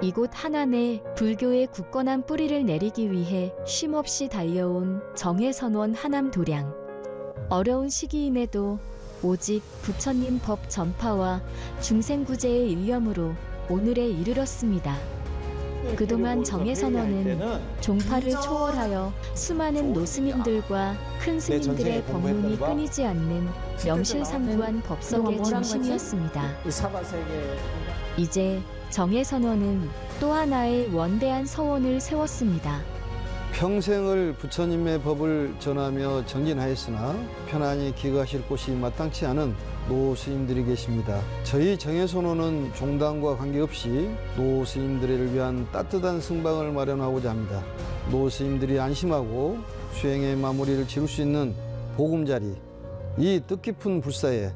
이곳 하남에 불교의 굳건한 뿌리를 내리기 위해 쉼없이 달려온 정해선원 하남도량. 어려운 시기임에도 오직 부처님 법 전파와 중생구제의 일념으로 오늘에 이르렀습니다. 그동안 정해선원은 종파를 초월하여 수많은 노스님들과 큰 스님들의 법문이 끊이지 않는 명실상부한 법석의 중심이었습니다. 이제 정해선원은 또 하나의 원대한 서원을 세웠습니다. 평생을 부처님의 법을 전하며 정진하였으나 편안히 기거하실 곳이 마땅치 않은 노스님들이 계십니다. 저희 정해선원은 종단과 관계없이 노스님들을 위한 따뜻한 승방을 마련하고자 합니다. 노스님들이 안심하고 수행의 마무리를 지을 수 있는 보금자리, 이 뜻깊은 불사에